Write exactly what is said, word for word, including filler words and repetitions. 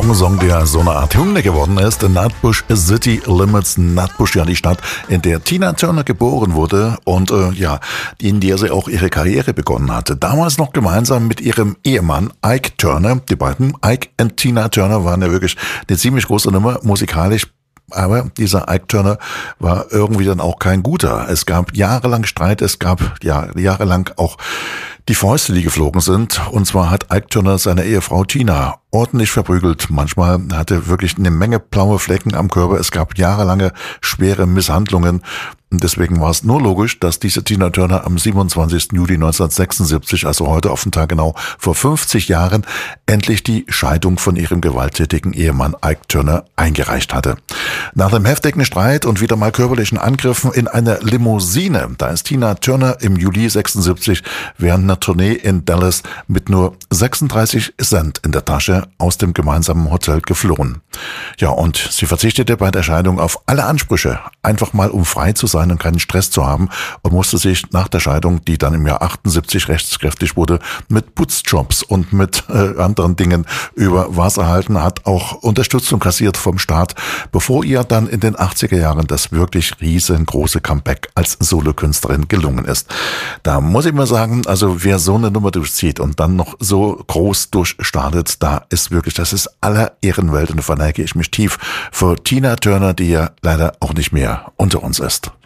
Song, der so eine Art Hymne geworden ist. Nutbush City Limits. Nutbush, ja die Stadt, in der Tina Turner geboren wurde und äh, ja, in der sie auch ihre Karriere begonnen hatte. Damals noch gemeinsam mit ihrem Ehemann Ike Turner. Die beiden, Ike und Tina Turner, waren ja wirklich eine ziemlich große Nummer musikalisch. Aber dieser Ike Turner war irgendwie dann auch kein guter. Es gab jahrelang Streit, es gab ja jahrelang auch die Fäuste, die geflogen sind. Und zwar hat Ike Turner seine Ehefrau Tina ordentlich verprügelt. Manchmal hatte wirklich eine Menge blaue Flecken am Körper. Es gab jahrelange schwere Misshandlungen. Und deswegen war es nur logisch, dass diese Tina Turner am siebenundzwanzigsten Juli neunzehnhundertsechsundsiebzig, also heute auf den Tag genau vor fünfzig Jahren, endlich die Scheidung von ihrem gewalttätigen Ehemann Ike Turner eingereicht hatte. Nach einem heftigen Streit und wieder mal körperlichen Angriffen in einer Limousine, da ist Tina Turner im Juli sechsundsiebzig während einer Tournee in Dallas mit nur sechsunddreißig Cent in der Tasche aus dem gemeinsamen Hotel geflohen. Ja, und sie verzichtete bei der Scheidung auf alle Ansprüche, einfach mal um frei zu sein und keinen Stress zu haben, und musste sich nach der Scheidung, die dann im Jahr achtundsiebzig rechtskräftig wurde, mit Putzjobs und mit äh, anderen Dingen über Wasser halten, hat auch Unterstützung kassiert vom Staat, bevor ihr dann in den achtziger Jahren das wirklich riesengroße Comeback als Solokünstlerin gelungen ist. Da muss ich mal sagen, also wer so eine Nummer durchzieht und dann noch so groß durchstartet, da ist wirklich, das ist aller Ehrenwelt, und da verneige ich mich tief vor Tina Turner, die ja leider auch nicht mehr unter uns ist.